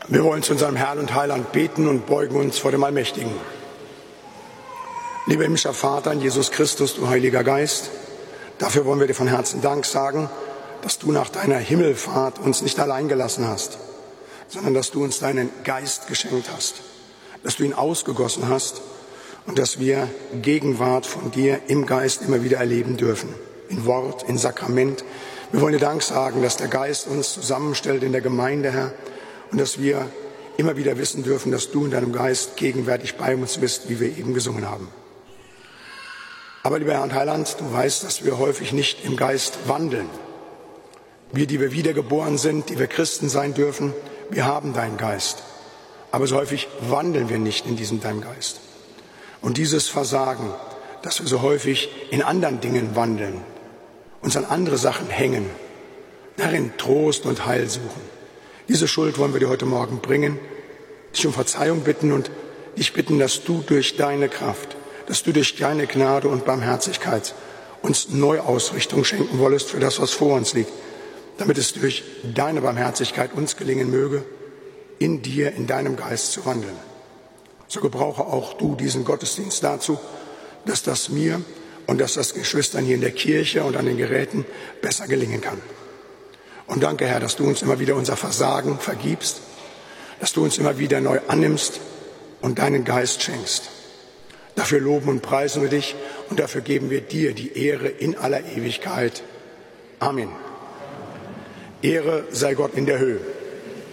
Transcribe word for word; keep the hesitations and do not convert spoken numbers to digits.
Wir wollen zu unserem Herrn und Heiland beten und beugen uns vor dem Allmächtigen. Lieber himmlischer Vater in Jesus Christus, du Heiliger Geist, dafür wollen wir dir von Herzen Dank sagen, dass du nach deiner Himmelfahrt uns nicht allein gelassen hast, sondern dass du uns deinen Geist geschenkt hast, dass du ihn ausgegossen hast und dass wir Gegenwart von dir im Geist immer wieder erleben dürfen, in Wort, in Sakrament. Wir wollen dir Dank sagen, dass der Geist uns zusammenstellt in der Gemeinde, Herr, und dass wir immer wieder wissen dürfen, dass du in deinem Geist gegenwärtig bei uns bist, wie wir eben gesungen haben. Aber lieber Herr und Heiland, du weißt, dass wir häufig nicht im Geist wandeln. Wir, die wir wiedergeboren sind, die wir Christen sein dürfen, wir haben deinen Geist. Aber so häufig wandeln wir nicht in diesem deinem Geist. Und dieses Versagen, dass wir so häufig in anderen Dingen wandeln, uns an andere Sachen hängen, darin Trost und Heil suchen. Diese Schuld wollen wir dir heute Morgen bringen, dich um Verzeihung bitten und dich bitten, dass du durch deine Kraft, dass du durch deine Gnade und Barmherzigkeit uns Neuausrichtung schenken wollest für das, was vor uns liegt, damit es durch deine Barmherzigkeit uns gelingen möge, in dir, in deinem Geist zu wandeln. So gebrauche auch du diesen Gottesdienst dazu, dass das mir und dass das Geschwistern hier in der Kirche und an den Geräten besser gelingen kann. Und danke, Herr, dass du uns immer wieder unser Versagen vergibst, dass du uns immer wieder neu annimmst und deinen Geist schenkst. Dafür loben und preisen wir dich und dafür geben wir dir die Ehre in aller Ewigkeit. Amen. Ehre sei Gott in der Höhe.